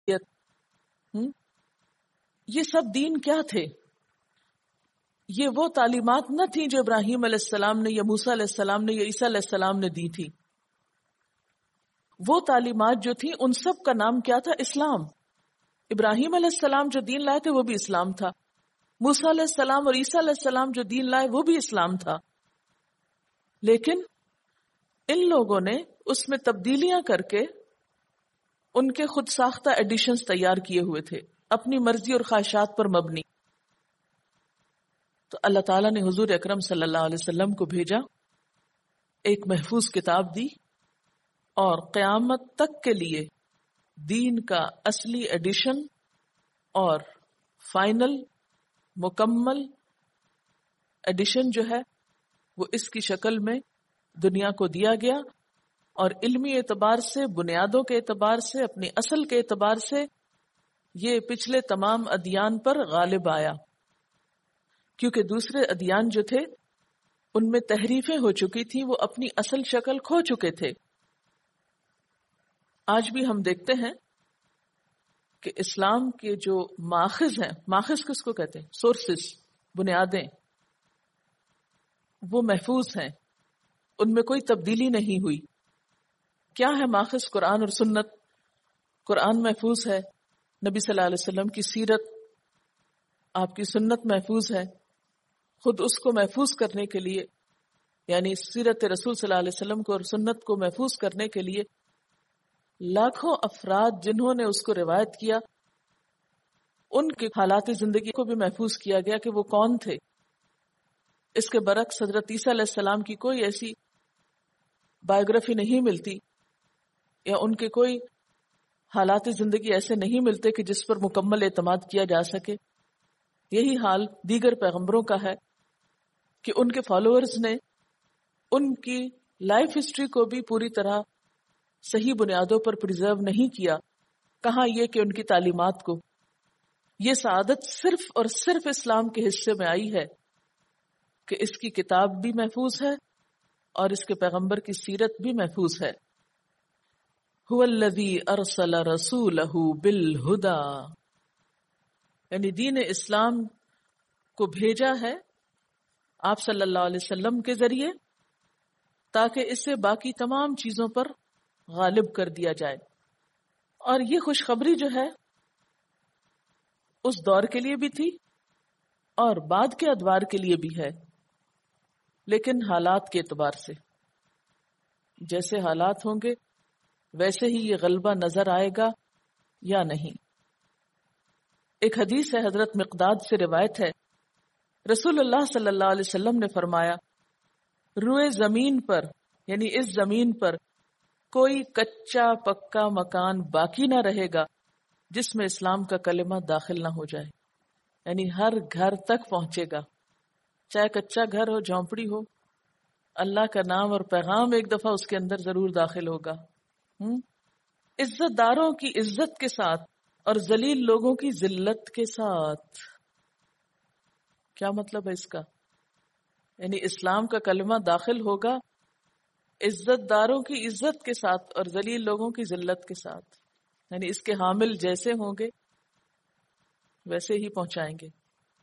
یہ سب دین کیا تھے؟ یہ وہ تعلیمات نہ تھیں جو ابراہیم علیہ السلام نے یا موسیٰ علیہ السلام نے یا عیسیٰ علیہ السلام نے دی تھی. وہ تعلیمات جو تھیں ان سب کا نام کیا تھا؟ اسلام. ابراہیم علیہ السلام جو دین لائے تھے وہ بھی اسلام تھا. موسیٰ علیہ السلام اور عیسیٰ علیہ السلام جو دین لائے وہ بھی اسلام تھا. لیکن ان لوگوں نے اس میں تبدیلیاں کر کے ان کے خود ساختہ ایڈیشنز تیار کیے ہوئے تھے اپنی مرضی اور خواہشات پر مبنی. تو اللہ تعالیٰ نے حضور اکرم صلی اللہ علیہ وسلم کو بھیجا، ایک محفوظ کتاب دی، اور قیامت تک کے لیے دین کا اصلی ایڈیشن اور فائنل مکمل ایڈیشن جو ہے وہ اس کی شکل میں دنیا کو دیا گیا. اور علمی اعتبار سے، بنیادوں کے اعتبار سے، اپنی اصل کے اعتبار سے یہ پچھلے تمام ادیان پر غالب آیا، کیونکہ دوسرے ادیان جو تھے ان میں تحریفیں ہو چکی تھیں، وہ اپنی اصل شکل کھو چکے تھے. آج بھی ہم دیکھتے ہیں کہ اسلام کے جو ماخذ ہیں، ماخذ کس کو کہتے ہیں؟ سورسز، بنیادیں، وہ محفوظ ہیں، ان میں کوئی تبدیلی نہیں ہوئی. کیا ہے ماخذ؟ قرآن اور سنت. قرآن محفوظ ہے، نبی صلی اللہ علیہ وسلم کی سیرت، آپ کی سنت محفوظ ہے. خود اس کو محفوظ کرنے کے لیے، یعنی سیرت رسول صلی اللہ علیہ وسلم کو اور سنت کو محفوظ کرنے کے لیے لاکھوں افراد جنہوں نے اس کو روایت کیا، ان کے حالات زندگی کو بھی محفوظ کیا گیا کہ وہ کون تھے. اس کے برعکس حضرت عیسیٰ علیہ السلام کی کوئی ایسی بایوگرافی نہیں ملتی، یا ان کے کوئی حالات زندگی ایسے نہیں ملتے کہ جس پر مکمل اعتماد کیا جا سکے. یہی حال دیگر پیغمبروں کا ہے کہ ان کے فالوورز نے ان کی لائف ہسٹری کو بھی پوری طرح صحیح بنیادوں پر پریزرو نہیں کیا. کہاں یہ کہ ان کی تعلیمات کو، یہ سعادت صرف اور صرف اسلام کے حصے میں آئی ہے کہ اس کی کتاب بھی محفوظ ہے اور اس کے پیغمبر کی سیرت بھی محفوظ ہے. هو الذی ارسل رسولہ بالہدی، یعنی دین اسلام کو بھیجا ہے آپ صلی اللہ علیہ وسلم کے ذریعے تاکہ اسے باقی تمام چیزوں پر غالب کر دیا جائے. اور یہ خوشخبری جو ہے اس دور کے لیے بھی تھی اور بعد کے ادوار کے لیے بھی ہے، لیکن حالات کے اعتبار سے جیسے حالات ہوں گے ویسے ہی یہ غلبہ نظر آئے گا یا نہیں. ایک حدیث ہے، حضرت مقداد سے روایت ہے، رسول اللہ صلی اللہ علیہ وسلم نے فرمایا، روئے زمین پر یعنی اس زمین پر کوئی کچا پکا مکان باقی نہ رہے گا جس میں اسلام کا کلمہ داخل نہ ہو جائے. یعنی ہر گھر تک پہنچے گا، چاہے کچا گھر ہو، جھونپڑی ہو، اللہ کا نام اور پیغام ایک دفعہ اس کے اندر ضرور داخل ہوگا. عزت داروں کی عزت کے ساتھ اور ذلیل لوگوں کی ذلت کے ساتھ. کیا مطلب ہے اس کا؟ یعنی اسلام کا کلمہ داخل ہوگا عزت داروں کی عزت کے ساتھ اور ذلیل لوگوں کی ذلت کے ساتھ. یعنی اس کے حامل جیسے ہوں گے ویسے ہی پہنچائیں گے.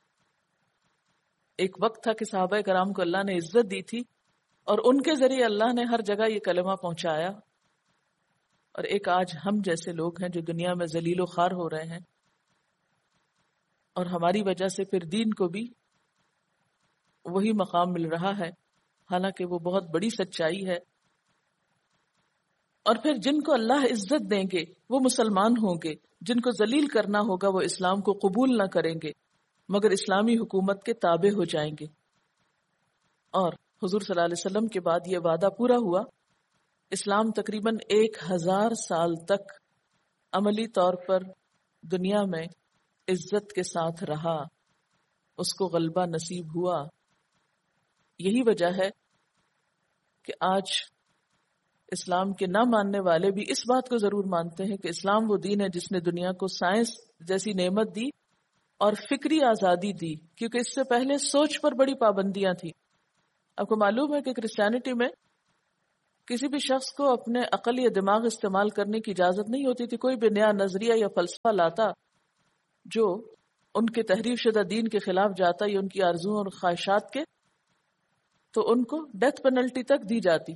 ایک وقت تھا کہ صحابہ کرام کو اللہ نے عزت دی تھی اور ان کے ذریعے اللہ نے ہر جگہ یہ کلمہ پہنچایا. اور ایک آج ہم جیسے لوگ ہیں جو دنیا میں ذلیل و خوار ہو رہے ہیں، اور ہماری وجہ سے پھر دین کو بھی وہی مقام مل رہا ہے، حالانکہ وہ بہت بڑی سچائی ہے. اور پھر جن کو اللہ عزت دیں گے وہ مسلمان ہوں گے، جن کو ذلیل کرنا ہوگا وہ اسلام کو قبول نہ کریں گے مگر اسلامی حکومت کے تابع ہو جائیں گے. اور حضور صلی اللہ علیہ وسلم کے بعد یہ وعدہ پورا ہوا. اسلام تقریباً 1000 سال تک عملی طور پر دنیا میں عزت کے ساتھ رہا، اس کو غلبہ نصیب ہوا. یہی وجہ ہے کہ آج اسلام کے نہ ماننے والے بھی اس بات کو ضرور مانتے ہیں کہ اسلام وہ دین ہے جس نے دنیا کو سائنس جیسی نعمت دی اور فکری آزادی دی، کیونکہ اس سے پہلے سوچ پر بڑی پابندیاں تھیں. آپ کو معلوم ہے کہ کرسچینٹی میں کسی بھی شخص کو اپنے عقل یا دماغ استعمال کرنے کی اجازت نہیں ہوتی تھی. کوئی بھی نیا نظریہ یا فلسفہ لاتا جو ان کے تحریف شدہ دین کے خلاف جاتا یا ان کی آرزوؤں اور خواہشات کے، تو ان کو ڈیتھ پینلٹی تک دی جاتی.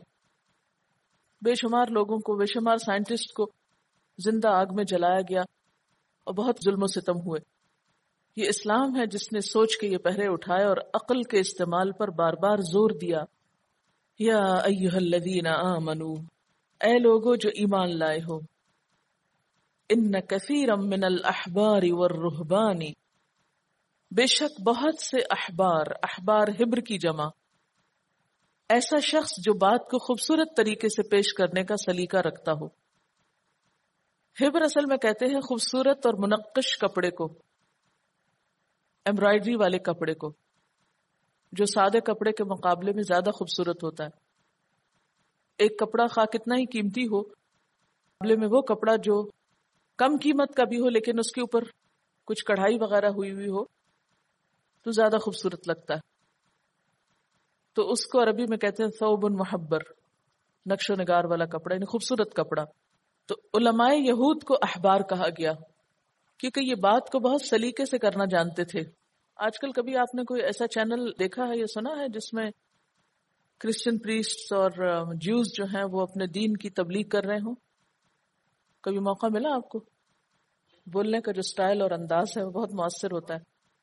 بے شمار لوگوں کو، بے شمار سائنٹسٹ کو زندہ آگ میں جلایا گیا اور بہت ظلم و ستم ہوئے. یہ اسلام ہے جس نے سوچ کے یہ پہرے اٹھائے اور عقل کے استعمال پر بار بار زور دیا. یا ایھا الذین آمنو، اے لوگو جو ایمان لائے ہو، ان کثیرا من الاحبار والرہبان، بے شک بہت سے احبار حبر کی جمع، ایسا شخص جو بات کو خوبصورت طریقے سے پیش کرنے کا سلیقہ رکھتا ہو. حبر اصل میں کہتے ہیں خوبصورت اور منقش کپڑے کو، ایمبرائڈری والے کپڑے کو، جو سادے کپڑے کے مقابلے میں زیادہ خوبصورت ہوتا ہے. ایک کپڑا خواہ کتنا ہی قیمتی ہو، مقابلے میں وہ کپڑا جو کم قیمت کا بھی ہو لیکن اس کے اوپر کچھ کڑھائی وغیرہ ہوئی ہو تو زیادہ خوبصورت لگتا ہے. تو اس کو عربی میں کہتے ہیں ثوب محبر، نقش و نگار والا کپڑا، یعنی خوبصورت کپڑا. تو علماء یہود کو احبار کہا گیا کیونکہ یہ بات کو بہت سلیقے سے کرنا جانتے تھے. آج کل کبھی آپ نے کوئی ایسا چینل دیکھا ہے یا سنا ہے جس میں کرسچن پریسٹس اور جیوز جو ہیں وہ اپنے دین کی تبلیغ کر رہے ہوں؟ کبھی موقع ملا آپ کو؟ بولنے کا جو سٹائل اور انداز ہے وہ بہت مؤثر ہوتا ہے.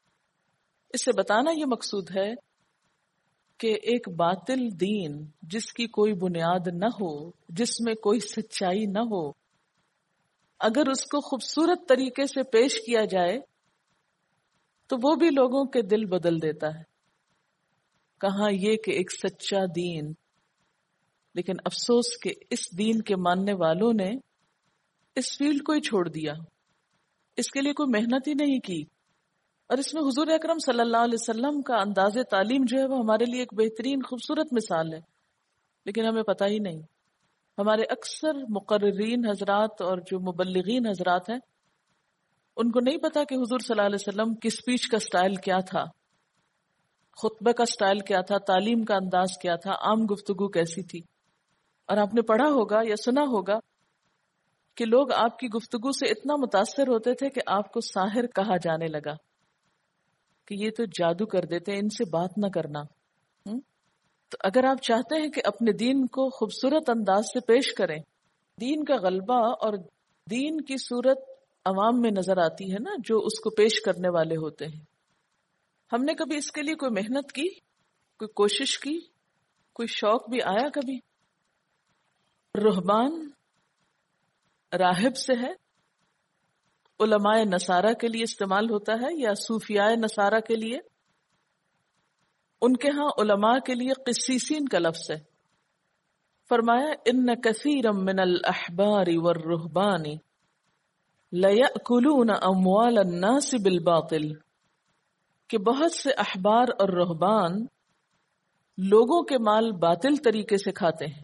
اس سے بتانا یہ مقصود ہے کہ ایک باطل دین جس کی کوئی بنیاد نہ ہو، جس میں کوئی سچائی نہ ہو، اگر اس کو خوبصورت طریقے سے پیش کیا جائے تو وہ بھی لوگوں کے دل بدل دیتا ہے. کہاں یہ کہ ایک سچا دین. لیکن افسوس کہ اس دین کے ماننے والوں نے اس فیلڈ کو ہی چھوڑ دیا، اس کے لیے کوئی محنت ہی نہیں کی. اور اس میں حضور اکرم صلی اللہ علیہ وسلم کا انداز تعلیم جو ہے وہ ہمارے لیے ایک بہترین خوبصورت مثال ہے، لیکن ہمیں پتہ ہی نہیں. ہمارے اکثر مقررین حضرات اور جو مبلغین حضرات ہیں ان کو نہیں پتا کہ حضور صلی اللہ علیہ وسلم کی اسپیچ کا سٹائل کیا تھا، خطبہ کا سٹائل کیا تھا، تعلیم کا انداز کیا تھا، عام گفتگو کیسی تھی. اور آپ نے پڑھا ہوگا یا سنا ہوگا کہ لوگ آپ کی گفتگو سے اتنا متاثر ہوتے تھے کہ آپ کو ساحر کہا جانے لگا کہ یہ تو جادو کر دیتے ہیں، ان سے بات نہ کرنا. تو اگر آپ چاہتے ہیں کہ اپنے دین کو خوبصورت انداز سے پیش کریں، دین کا غلبہ اور دین کی صورت عوام میں نظر آتی ہے نا جو اس کو پیش کرنے والے ہوتے ہیں. ہم نے کبھی اس کے لیے کوئی محنت کی، کوئی کوشش کی، کوئی شوق بھی آیا کبھی؟ رہبان راہب سے ہے، علماء نصارہ کے لیے استعمال ہوتا ہے یا صوفیاء نصارہ کے لیے. ان کے ہاں علماء کے لیے قسیسین کا لفظ ہے. فرمایا ان کثیرا من الاحبار والرہبان لیأکلون اموال الناس بالباطل، کہ بہت سے احبار اور رہبان لوگوں کے مال باطل طریقے سے کھاتے ہیں.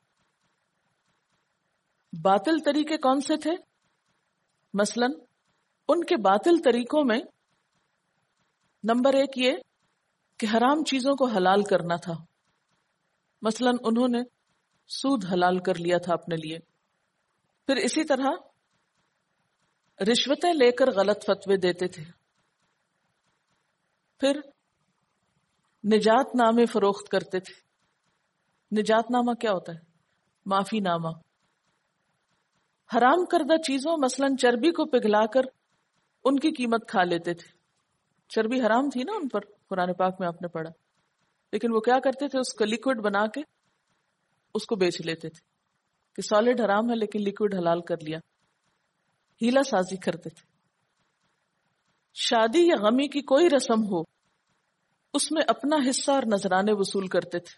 باطل طریقے کون سے تھے؟ مثلا ان کے باطل طریقوں میں نمبر 1 یہ کہ حرام چیزوں کو حلال کرنا تھا. مثلا انہوں نے سود حلال کر لیا تھا اپنے لیے. پھر اسی طرح رشوتیں لے کر غلط فتوے دیتے تھے. پھر نجات نامے فروخت کرتے تھے. نجات نامہ کیا ہوتا ہے؟ معافی نامہ. حرام کردہ چیزوں مثلا چربی کو پگھلا کر ان کی قیمت کھا لیتے تھے. چربی حرام تھی نا ان پر، قرآن پاک میں آپ نے پڑھا، لیکن وہ کیا کرتے تھے؟ اس کو لیکوڈ بنا کے اس کو بیچ لیتے تھے کہ سالڈ حرام ہے لیکن لیکوڈ حلال کر لیا. ہیلا سازی کرتے تھے. شادی یا غمی کی کوئی رسم ہو اس میں اپنا حصہ اور نذرانے وصول کرتے تھے.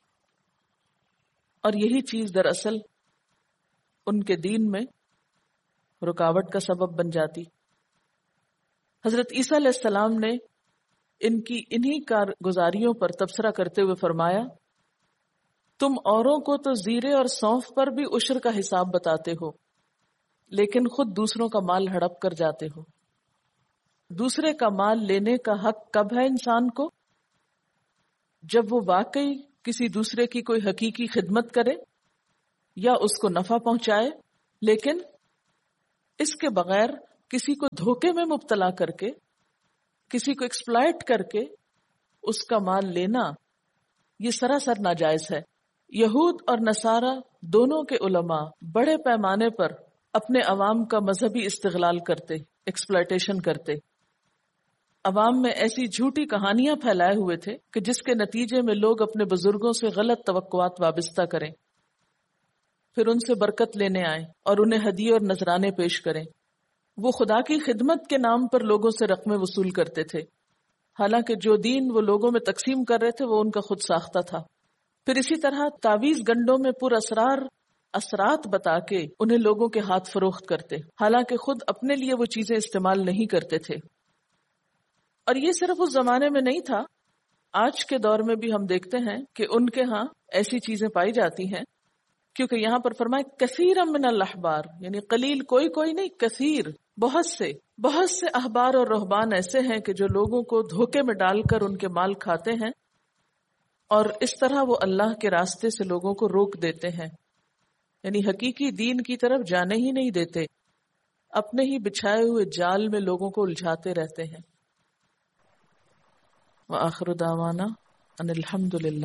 اور یہی چیز دراصل ان کے دین میں رکاوٹ کا سبب بن جاتی. حضرت عیسیٰ علیہ السلام نے ان کی انہی کارگزاریوں پر تبصرہ کرتے ہوئے فرمایا تم اوروں کو تو زیرے اور سونف پر بھی عشر کا حساب بتاتے ہو لیکن خود دوسروں کا مال ہڑپ کر جاتے ہو. دوسرے کا مال لینے کا حق کب ہے انسان کو؟ جب وہ واقعی کسی دوسرے کی کوئی حقیقی خدمت کرے یا اس کو نفع پہنچائے، لیکن اس کے بغیر کسی کو دھوکے میں مبتلا کر کے، کسی کو ایکسپلائٹ کر کے اس کا مال لینا، یہ سراسر ناجائز ہے۔ یہود اور نصارہ دونوں کے علماء بڑے پیمانے پر اپنے عوام کا مذہبی استغلال کرتے، ایکسپلائٹیشن کرتے، عوام میں ایسی جھوٹی کہانیاں پھیلائے ہوئے تھے کہ جس کے نتیجے میں لوگ اپنے بزرگوں سے غلط توقعات وابستہ کریں، پھر ان سے برکت لینے آئیں اور انہیں ہدیے اور نذرانے پیش کریں۔ وہ خدا کی خدمت کے نام پر لوگوں سے رقمیں وصول کرتے تھے، حالانکہ جو دین وہ لوگوں میں تقسیم کر رہے تھے وہ ان کا خود ساختہ تھا۔ پھر اسی طرح تعویذ گنڈوں میں پر اسرار اثرات بتا کے انہیں لوگوں کے ہاتھ فروخت کرتے، حالانکہ خود اپنے لیے وہ چیزیں استعمال نہیں کرتے تھے۔ اور یہ صرف اس زمانے میں نہیں تھا، آج کے دور میں بھی ہم دیکھتے ہیں کہ ان کے ہاں ایسی چیزیں پائی جاتی ہیں، کیونکہ یہاں پر فرمائے کثیر من الاحبار، یعنی قلیل کوئی نہیں، کثیر بہت سے احبار اور رہبان ایسے ہیں کہ جو لوگوں کو دھوکے میں ڈال کر ان کے مال کھاتے ہیں، اور اس طرح وہ اللہ کے راستے سے لوگوں کو روک دیتے ہیں، یعنی حقیقی دین کی طرف جانے ہی نہیں دیتے، اپنے ہی بچھائے ہوئے جال میں لوگوں کو الجھاتے رہتے ہیں۔ وآخر دعوانا ان الحمد للہ